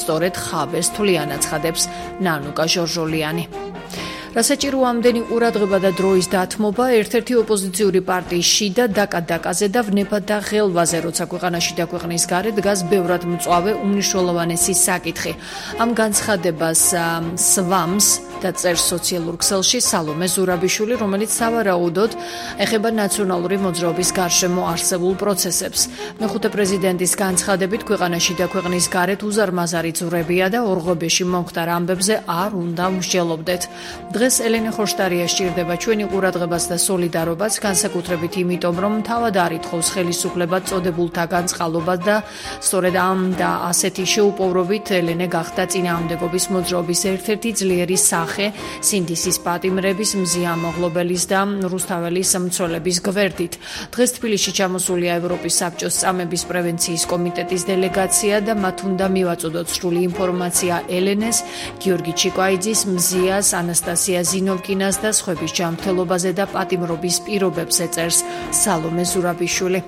სწორედ ხაბეს თვლიან აცხადებს ნანუკა ჟორჟოლიანი. Რასაჭირო ამდენი ყურადღება და დროის დათმობა ერთ-ერთი ოპოზიციური პარტიის შიდა დაკა-დაკაზე და ვნება და ღელვაზე, როცა ქვეყანაში დაქვეყნის გარეთ დგას ბევრად მწვავე უმნიშვნელოვანესი საკითხი. Ამ განცხადებას სვამს და წერს სოციალურ ქსელში სალომე ზურაბიშვილი, რომელიც სავარაუდოდ ეხება ნაციონალური მოძრაობის გარშემო არსებულ პროცესებს. მეხუთე პრეზიდენტის განცხადებით ქვეყანაში დაქვეყნის გარეთ უზარმაზარი ძვრებია და ორღობეში მომხდარ ამბებზე არ უნდა მსჯელობდეთ. დღეს ელენე ხოშტარია სჭირდება ჩვენი ყურადღებას და სოლიდარობას, განსაკუთრებით იმიტომ, რომ თავად არ ითხოვს ხელისუფლება წოდებულთა განწყალობას და სწორედ ამ და ასეთი შეუპოვრობით ელენე გახდა წინააღმდეგობის მოძრაობის ერთ-ერთი ძლიერი სახე სინდისის პატიმრების, მზია მოღლობელის და რუსთაველის მცველების გვერდით. დღეს თბილისში ჩამოსულია ევროპის საბჭოს წამების პრევენციის კომიტეტის დელეგაცია და მათ უნდა მივაწოდოთ სრული ინფორმაცია ელენეს, გიორგი ჩიკვაიძის, მზიას, ანასტასია ზინოვკინას და სხვების ჯანმრთელობაზე და პატიმრობის პირობებს ეწერს სალომე ზურაბიშვილი.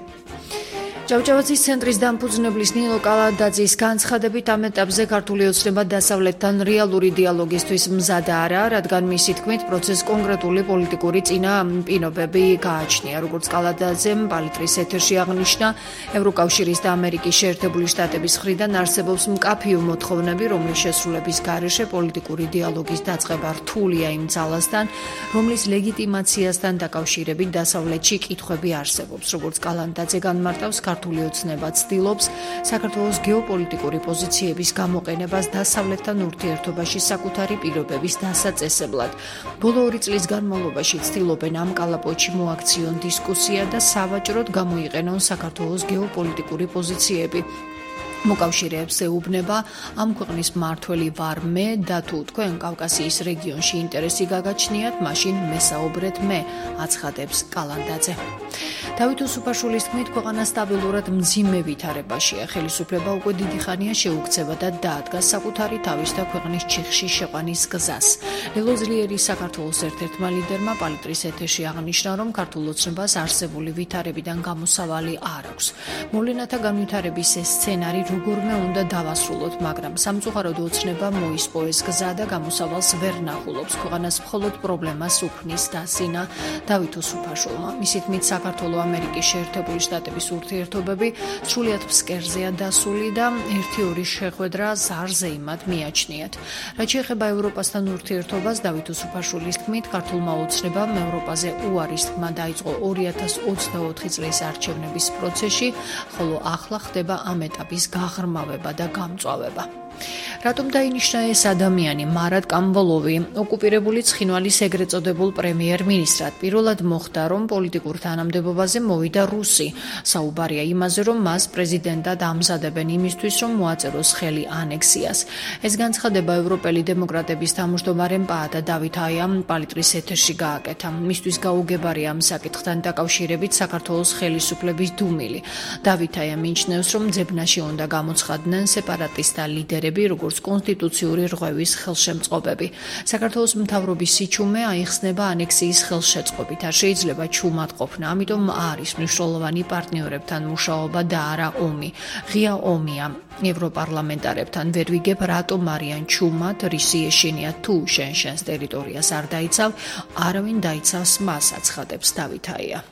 ჭავჭავაძის ცენტრის დამფუძნებლის ნინო კალანდაძის განცხადებით ამ ეტაპზე ქართული ოცნება დასავლეთთან რეალური დიალოგისთვის მზად არაა, რადგან მისი თქმით პროცესს კონკრეტული პოლიტიკური წინაპირობები გააჩნია. როგორც კალანდაძემ პალიტრის ეთერში აღნიშნა, ევროკავშირის და ამერიკის შეერთებული შტატების მხრიდან არსებობს მკაფიო მოთხოვნები, რომლის შესრულების გარეშე პოლიტიკური დიალოგის დაწყება რთულია იმ ძალასთან, რომლის ლეგიტიმაციასთან დაკავშირებით დასავლეთში კითხვები არსებობს. როგორც კალანდაძე განმარტავს, ქართული ოცნება ცდილობს საქართველოს გეოპოლიტიკური პოზიციების გამოყენებას დასავლეთთან ურთიერთობაში საკუთარი პირობების დასაწესებლად. ბოლო 2 წლის განმავლობაში ცდილობენ ამ კალაპოტში მოაქციონ დისკუსია და სავაჭროდ გამოიყენონ საქართველოს გეოპოლიტიკური პოზიციები. მოკავშირეებს ეუბნება ამ ქვეყნის მმართველი ვარ მე და თუ თქვენ კავკასიის რეგიონში ინტერესი გაგაჩნიათ, მაშინ მესაუბრეთ მე, აცხადებს კალანდაძე. დავით უსუფაშვილის თქმით, ქვეყანა სტაბილურად მძიმე ვითარებაშია. ხელისუფლება უკვე დიდი ხანია შეუქცევა და დაადგა საკუთარი თავის და ქვეყნის ჩიხში შეყვანის გზას. ლელო ძლიერის საქართველოს ერთ-ერთმა ლიდერმა პალიტრის ეთერში აღნიშნა, რომ ქართულ ოცნებას არსებული ვითარებიდან გამოსავალი არ აქვს. მოვლენათა განვითარების ეს სცენარი როგორმე უნდა დავასრულოთ, მაგრამ სამწუხაროდ ოცნება მოისპო ეს გზა და გამოსავალს ვერ ნახულობს. ქვეყანას მხოლოდ პრობლემას უქმნის დასინა დავით უსუფაშვილმა. მისი თქმით, საქართველო ამერიკის შეერთებული შტატების ურთიერთობები სრულიად ფსკერზეა დასული და 1-2 შეხვედრა ზარზე იმად მიაჩნიათ. რაც შეეხება ევროპასთან ურთიერთობას, დავით უსუფაშვილის თქმით, ქართულმა ოცნებამ ევროპაზე უარის თქმა დაიწყო 2024 წლის არჩევნების პროცესში, ხოლო ახლა ხდება ამ ეტაპის ღრმავება და გამწვავება. რატომ დაინიშნა ეს ადამიანი მარად კამბოლოვი, ოკუპირებული ცხინვალის ეგრეთ წოდებულ პრემიერ-მინისტრად? პირველად მოხდა, რომ პოლიტიკურ თანამდებობაზე მოვიდა რუსი. საუბარია იმაზე, რომ მას პრეზიდენტად ამზადებენ იმისთვის, რომ მოაწეროს ხელი ანექსიას. ეს განცხადება ევროპელი დემოკრატების თავმჯდომარემ პაატა დავით აიამ პალიტრის ეთერში გააკეთა. მისთვის გაუგებარია ამ საკითხთან დაკავშირებით საქართველოს ხელისუფლების დუმილი. დავით აია მიიჩნევს, რომ ძებნაში უნდა გამოცხადდნენ სეპარატისტთა ლიდერები, როგორც კონსტიტუციური რღვევის ხელშემწყობები. საქართველოს მთავრობის სიჩუმე აიხსნება ანექსიის ხელშეწყობით. არ შეიძლება ჩუმად ყოფნა, ამიტომ არის მნიშვნელოვანი პარტნიორებთან მუშაობა და არა ომი. ღია ომია ევროპარლამენტარებთან. ვერ ვიგებ, რატომ არიან ჩუმად, რისი ეშინია თუ შენს ტერიტორიას არ დაიცავ, არავინ დაიცავს მას, აცხადებს დავით აია.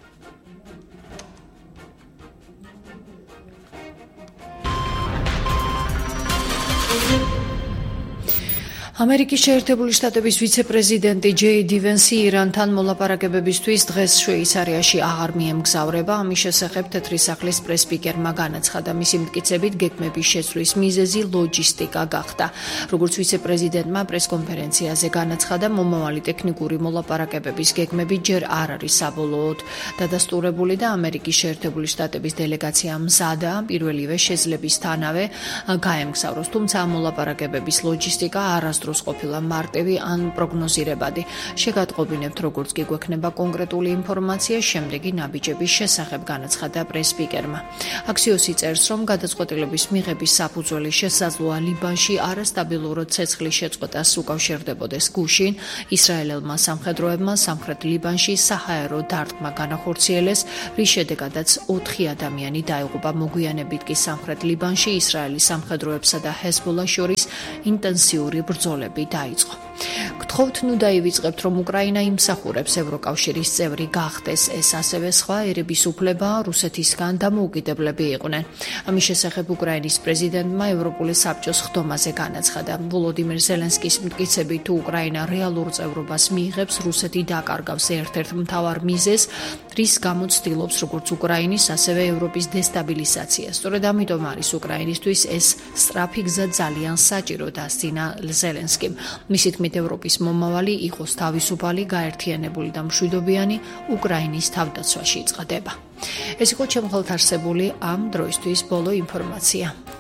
ამერიკის შეერთებული შტატების ვიცე-პრეზიდენტი ჯეი ვენსი ირანთან მოლაპარაკებებისთვის დღეს შვეიცარიაში აღარ მიემგზავრება. ამის შესახებ თეთრი სახლის პრესპიკერმა განაცხადა. მისი მტკიცებით, გეგმების შეცვლის მიზეზი ლოჯისტიკა გახდა. როგორც ვიცე-პრეზიდენტმა პრესკონფერენციაზე განაცხადა, მომავალი ტექნიკური მოლაპარაკებების გეგმები ჯერ არ არის საბოლოოდ დადასტურებული და ამერიკის შეერთებული შტატების დელეგაცია მზადაა პირველივე შეძლებისთანავე გაემგზავროს. თუმცა ამ მოლაპარაკებების ლოჯისტიკა არასდროს დროს ყოფილა მარტივი ან პროგნოზირებადი. შეგატყობინებთ, როგორც კი გვექნება კონკრეტული ინფორმაცია, შემდეგი ნაბიჯების შესახებ განაცხადა პრეს-სპიკერმა. აქსიოსი წერს, რომ გადაწყვეტილების მიღების საფუძველი შესაძლოა ლიბანში არასტაბილურობ ცეცხლის შეწყვეტას უკავშირდებოდეს გუშინ. ისრაელელმა სამხედროებმა სამხრეთ ლიბანში საჰაერო დარტყმა განახორციელეს, რის შედეგადაც 4 ადამიანი დაიღუპა. მოგვიანებით კი სამხრეთ ლიბანში ისრაელის სამხედროებსა და ჰეზბოლას შორის ინტენსიური ბრძოლები დაიწყო. გთხოვთ, ნუ დაივიწყებთ, რომ უკრაინა იმსახურებს ევროკავშირის წევრი გახდეს. ეს ასევე სხვა ერების უფლებაა, რუსეთისგან დამოუკიდებლები იყვნენ. ამის შესახებ უკრაინის პრეზიდენტმა ევროპული საბჭოს ხდომაზე განაცხადა. ვოლოდიმირ ზელენსკის მტკიცებით, თუ უკრაინა რეალურ წევრობას მიიღებს, რუსეთი დაკარგავს ერთ-ერთ მთავარ მიზეზს, რის გამოც ცდილობს როგორც უკრაინის, ასევე ევროპის დესტაბილიზაციას. სწორედ ამიტომ არის უკრაინისთვის ეს სწრაფი გზა ძალიან საჭირო, დასძინა ზელენსკიმ. მისი თქმით, ევროპის მომავალი იყოს თავისუფალი, გაერთიანებული და მშვიდობიანი უკრაინის თავდაცვაში იწყდება. ეს იყო ჩემ ხელთ არსებული ამ დროისთვის ბოლო ინფორმაცია.